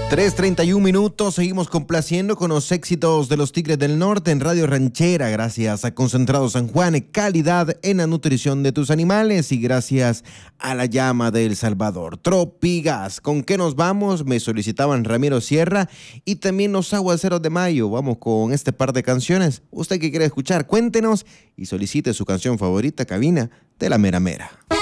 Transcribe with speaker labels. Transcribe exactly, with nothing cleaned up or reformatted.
Speaker 1: tres treinta y un minutos, seguimos complaciendo con los éxitos de los Tigres del Norte en Radio Ranchera, gracias a Concentrado San Juan, calidad en la nutrición de tus animales y gracias a la llama de El Salvador. Tropigas, ¿con qué nos vamos? Me solicitaban Ramiro Sierra y también los Aguaceros de Mayo. Vamos con este par de canciones. ¿Usted qué quiere escuchar? Cuéntenos y solicite su canción favorita, cabina de la mera mera.